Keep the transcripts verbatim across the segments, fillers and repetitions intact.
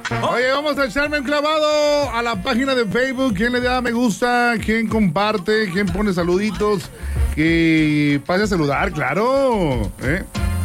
Oye, vamos a echarme un clavado a la página de Facebook. ¿Quién le da me gusta? ¿Quién comparte? ¿Quién pone saluditos? Que pase a saludar, claro. ¿Eh?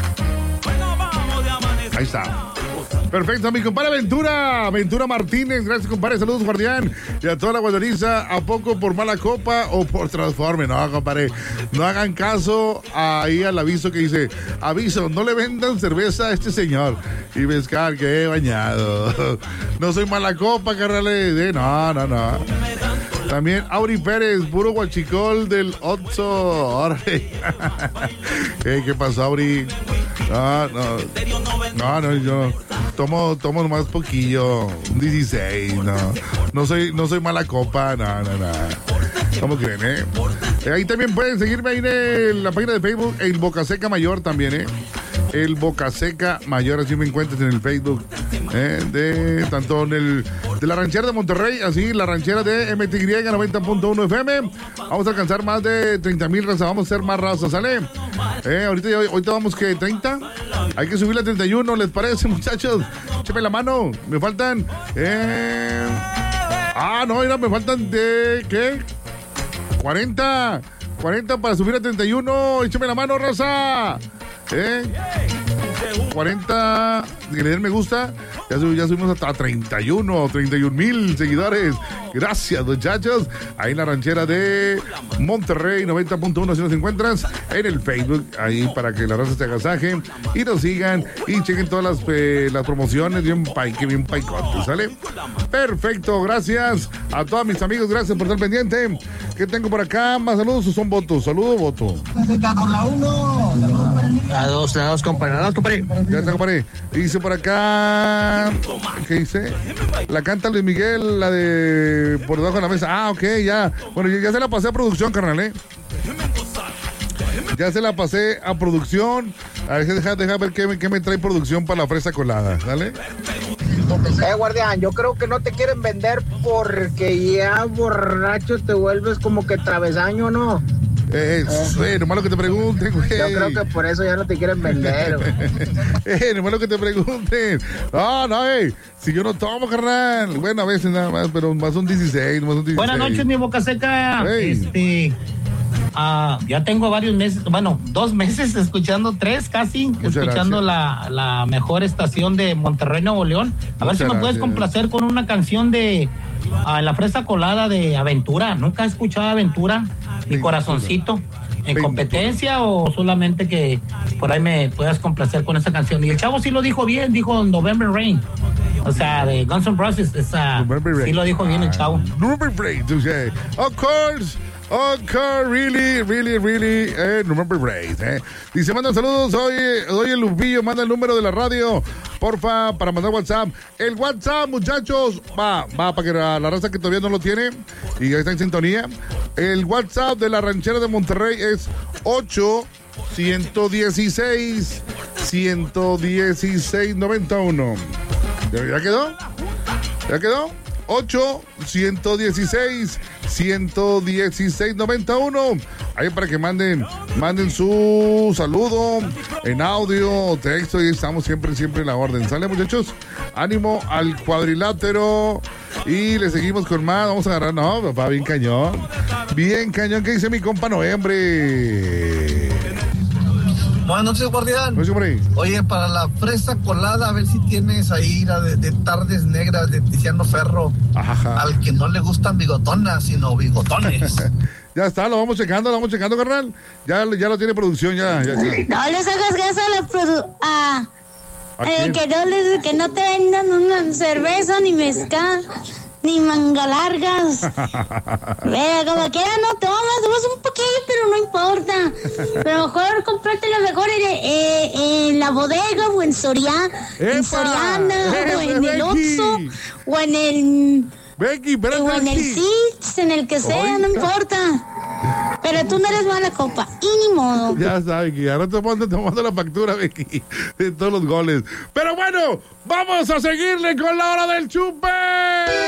Ahí está. Perfecto, mi compadre Ventura, Ventura Martínez, gracias compadre, saludos guardián, y a toda la guardariza. ¿A poco por mala copa o por transforme? No, compadre, no hagan caso ahí al aviso que dice, aviso, no le vendan cerveza a este señor, y mezcal, que he bañado. No soy mala copa, carnales, eh, no, no, no. También Auri Pérez, puro guachicol del Otso. Órale. ¿Qué, ¿Qué pasó, Auri? No, no, no, no, yo tomo, tomo nomás poquillo, un dieciséis, no, no soy, no soy mala copa, no, no, no. ¿Cómo creen, eh? Ahí también pueden seguirme ahí en la página de Facebook, el Boca Seca Mayor también, eh. El Boca Seca Mayor, así me encuentras en el Facebook, eh, de tanto en el de la ranchera de Monterrey, así la ranchera de M T Y noventa punto uno F M. Vamos a alcanzar más de treinta mil razas, vamos a hacer más razas, ¿sale? Eh, ahorita, ahorita vamos que treinta, hay que subirle a treinta y uno, ¿les parece, muchachos? Écheme la mano, me faltan, eh... ah, no, mira, me faltan de, ¿qué? cuarenta, cuarenta para subir a treinta y uno, écheme la mano, raza. ¿Eh? cuarenta, que le den me gusta, ya, sub, ya subimos hasta treinta y uno, treinta y un mil seguidores. Gracias, muchachos. Ahí en la ranchera de Monterrey noventa punto uno, si nos encuentras en el Facebook, ahí para que la raza se agasaje y nos sigan y chequen todas las, eh, las promociones, bien paique, bien paicote, ¿sale? Perfecto, gracias a todos mis amigos, gracias por estar pendiente. ¿Qué tengo por acá? Más saludos o son votos. Saludo, voto. A dos, a dos, compadre, a dos, compadre. Ya está, compadre. Dice por acá, ¿qué dice? La canta Luis Miguel, la de Por debajo de la mesa. Ah, ok, ya. Bueno, ya, ya se la pasé a producción, carnal, ¿eh? Ya se la pasé a producción. A ver, deja, deja ver qué, qué me trae producción para la fresa colada, ¿vale? Eh, guardián, yo creo que no te quieren vender porque ya borracho te vuelves como que travesaño, ¿no? Eh, eh, nomás lo que te pregunten, güey. Yo creo que por eso ya no te quieren vender, güey. eh, nomás lo que te pregunten. No, no, eh. Si yo no tomo, carnal. Bueno, a veces nada más, pero más un dieciséis, más un dieciséis. Buenas noches, mi Boca Seca. Hey. Este... Uh, ya tengo varios meses, bueno, dos meses escuchando, tres casi, Muchas escuchando la, la mejor estación de Monterrey, Nuevo León. A Muchas ver si gracias. Me puedes complacer con una canción de uh, La Fresa Colada de Aventura. Nunca he escuchado Aventura, mi corazoncito. ¿En Ventura. Competencia o solamente que por ahí me puedas complacer con esa canción? Y el chavo sí lo dijo bien, dijo November Rain. O sea, de Guns N' Roses, esa, sí lo dijo bien el chavo. November Rain, of course. Okay, really, really, really, eh, November Rain, eh. Dice, manda saludos, oye, oye Lupillo, manda el número de la radio, porfa, para mandar WhatsApp. El WhatsApp, muchachos, va, va, para que la, la raza que todavía no lo tiene y ya está en sintonía. El WhatsApp de la ranchera de Monterrey es ocho ciento dieciséis ciento dieciséis noventa y uno. ¿Ya, ya quedó? ¿Ya quedó? ocho ciento dieciséis ciento dieciséis noventa y uno. Ahí para que manden manden su saludo en audio, texto, y estamos siempre, siempre en la orden. ¿Sale, muchachos? Ánimo al cuadrilátero. Y le seguimos con más. Vamos a agarrar, no, papá, bien cañón. Bien cañón, ¿qué dice mi compa Noviembre? Buenas noches, guardián. Oye, para la fresa colada, a ver si tienes ahí la de, de Tardes Negras de Tiziano Ferro. Ajá. Al que no le gustan bigotonas, sino bigotones. Ya está, lo vamos checando, lo vamos checando, carnal. Ya, ya lo tiene producción, ya. ya, ya. No les hagas caso a la produ... A... Eh, que, no les, que no te vendan una cerveza ni mezcal. Ni manga largas. Mira, como quiera no tomas, tomas un poquillo, pero no importa. Pero mejor comprártela mejor en, eh, en la bodega o en Soriana, en Soriana, ¡Epa! O en el Oxxo, o en el... Becky, o en el Six, en el que sea, Oiga. No importa. Pero tú no eres mala copa, y ni modo. Ya sabes que ahora te mando, te mando la factura, Becky, de todos los goles. Pero bueno, vamos a seguirle con la hora del chupe.